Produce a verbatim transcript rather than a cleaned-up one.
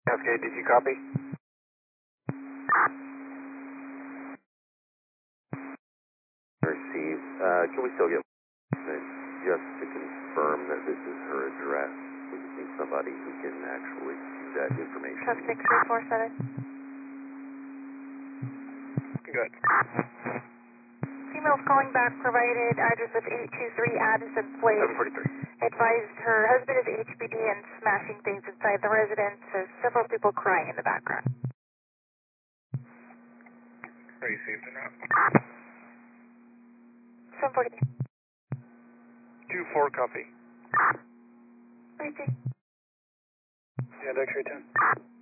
Okay, did you copy? Received. Uh, can we still get just to confirm that this is her address? We just need somebody who can actually see that information. Truck six three four seven. Good. Female's calling back, provided address of eight two three Addison Place. seven forty-three. Advised her husband is H B D and smashing things inside the residence. There's several people crying in the background. Received or not? seven forty-three. two four copy. Received. And X-ray ten.